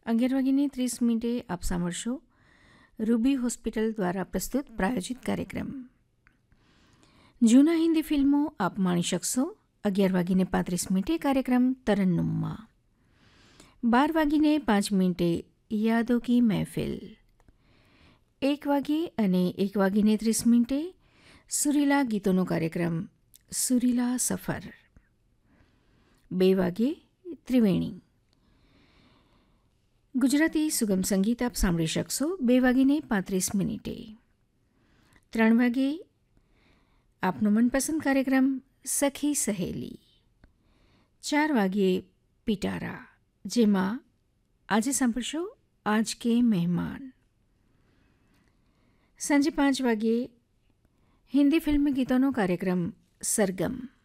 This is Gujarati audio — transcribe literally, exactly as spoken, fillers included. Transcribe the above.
અગિયાર વાગીને ત્રીસ મિનિટે આપ સાંભળશો રૂબી હોસ્પિટલ દ્વારા પ્રસ્તુત પ્રાયોજિત કાર્યક્રમ. જૂના હિન્દી ફિલ્મો આપ માણી શકશો. અગિયાર વાગીને પાંત્રીસ મિનિટે કાર્યક્રમ તરન્નુમમાં. બાર વાગીને પાંચ મિનિટે યાદો કી મહેફિલ. એક વાગે અને એક વાગીને ત્રીસ મિનિટે સુરીલા ગીતોનો કાર્યક્રમ સુરીલા સફર. બે વાગે ત્રિવેણી. ગુજરાતી સુગમ સંગીત આપ સાંભળી શકશો બે વાગીને પાંત્રીસ મિનિટે. ત્રણ વાગે આપનો મનપસંદ કાર્યક્રમ સખી સહેલી. ચાર વાગ્યે પિટારા, જેમાં આજે સાંભળશો આજ કે મહેમાન. સાંજે પાંચ વાગ્યે હિન્દી ફિલ્મી ગીતોનો કાર્યક્રમ સરગમ.